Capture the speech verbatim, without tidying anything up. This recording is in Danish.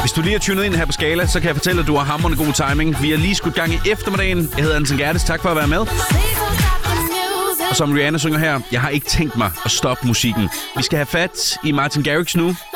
Hvis du lige er tunet ind her på Skala, så kan jeg fortælle, at du har hamrende god timing. Vi har lige skudt gang i eftermiddagen. Jeg hedder Anton Gerdes. Tak for at være med. Og som Rihanna synger her, jeg har ikke tænkt mig at stoppe musikken. Vi skal have fat i Martin Garrix nu.